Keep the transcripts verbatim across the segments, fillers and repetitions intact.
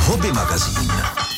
Hobby magazín.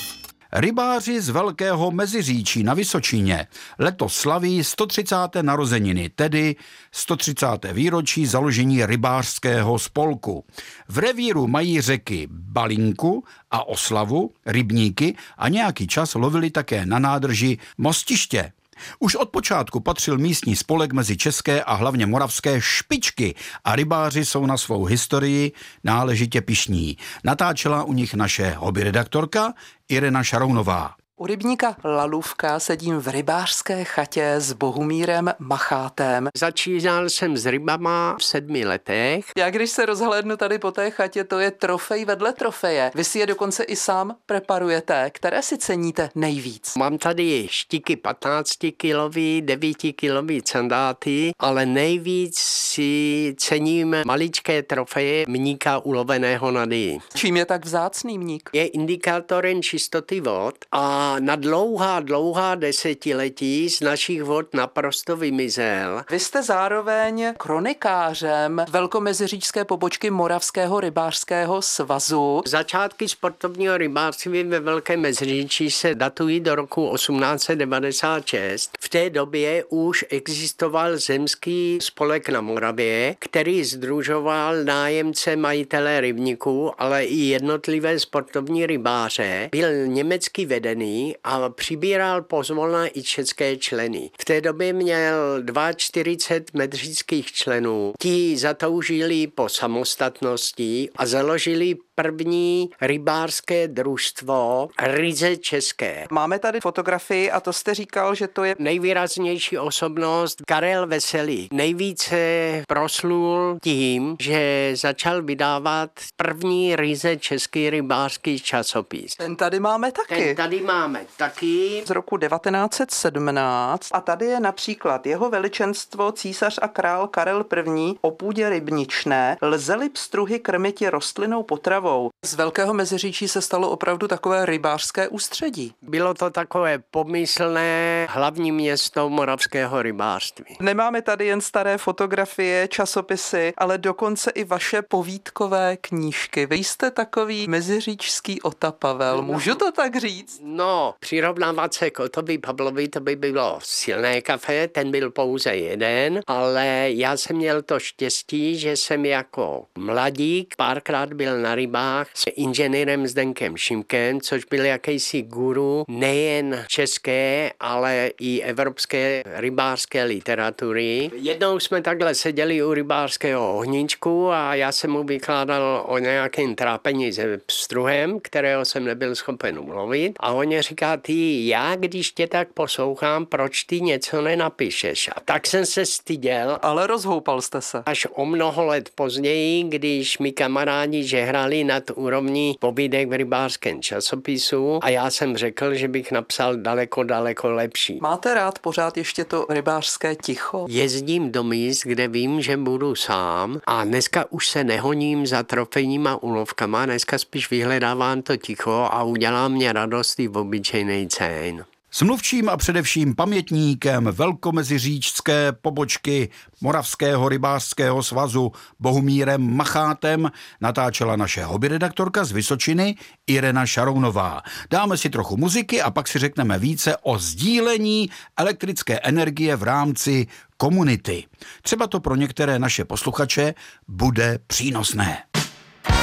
Rybáři z Velkého Meziříčí na Vysočině letos slaví sto třicáté narozeniny, tedy sto třicáté výročí založení rybářského spolku. V revíru mají řeky Balinku a Oslavu, rybníky a nějaký čas lovili také na nádrži Mostiště. Už od počátku patřil místní spolek mezi české a hlavně moravské špičky a rybáři jsou na svou historii náležitě pyšní. Natáčela u nich naše hobby redaktorka Irena Šarounová. U rybníka Lalůvka sedím v rybářské chatě s Bohumírem Machátem. Začínal jsem s rybama v sedmi letech. Já když se rozhlédnu tady po té chatě, to je trofej vedle trofeje. Vy si je dokonce i sám preparujete. Které si ceníte nejvíc? Mám tady štiky patnáctikilový, devítikilový candáty, ale nejvíc si cením maličké trofeje mníka uloveného na dý. Čím je tak vzácný mník? Je indikátorem čistoty vod a na dlouhá, dlouhá desetiletí z našich vod naprosto vymizel. Vy jste zároveň kronikářem velkomeziříčské pobočky Moravského rybářského svazu. Začátky sportovního rybářství ve Velkém Meziříčí se datují do roku osmnáct set devadesát šest. V té době už existoval zemský spolek na Moravě, který sdružoval nájemce majitele rybníků, ale i jednotlivé sportovní rybáře. Byl německy vedený a přibíral pozvolna i české členy. V té době měl čtyřicet dva medříckých členů. Ti zatoužili po samostatnosti a založili první rybářské družstvo ryze české. Máme tady fotografii a to jste říkal, že to je nejvýraznější osobnost Karel Veselý. Nejvíce proslul tím, že začal vydávat první ryze český rybářský časopis. Ten tady máme taky. Ten tady máme taky. Z roku devatenáct set sedmnáct a tady je například jeho veličenstvo císař a král Karel I. o půdě rybničné lze-li pstruhy krmiti rostlinnou potravou. Z Velkého Meziříčí se stalo opravdu takové rybářské ústředí. Bylo to takové pomyslné hlavní město moravského rybářství. Nemáme tady jen staré fotografie, časopisy, ale dokonce i vaše povídkové knížky. Vy jste takový meziříčský Ota Pavel, můžu to tak říct? No, přirovnávat se k Otovi Pavlovi, to by bylo silné kafe, ten byl pouze jeden, ale já jsem měl to štěstí, že jsem jako mladík párkrát byl na rybách s inženýrem Zdenkem Šimkem, což byl jakýsi guru nejen české, ale i evropské rybářské literatury. Jednou jsme takhle seděli u rybářského ohníčku a já jsem mu vykládal o nějakém trápení se pstruhem, kterého jsem nebyl schopen ulovit. A on říká, ty, já když tě tak poslouchám, proč ty něco nenapíšeš? A tak jsem se styděl. Ale rozhoupal jste se. Až o mnoho let později, když mi kamarádi žehrali nad úrovní povídek v rybářském časopisu a já jsem řekl, že bych napsal daleko, daleko lepší. Máte rád pořád ještě to rybářské ticho? Jezdím do míst, kde vím, že budu sám a dneska už se nehoním za trofejníma úlovkama, dneska spíš vyhledávám to ticho a udělá mě radost i v obyčejnej cén. S mluvčím a především pamětníkem velkomeziříčské pobočky Moravského rybářského svazu Bohumírem Machátem natáčela naše hobby redaktorka z Vysočiny Irena Šarounová. Dáme si trochu muziky a pak si řekneme více o sdílení elektrické energie v rámci komunity. Třeba to pro některé naše posluchače bude přínosné.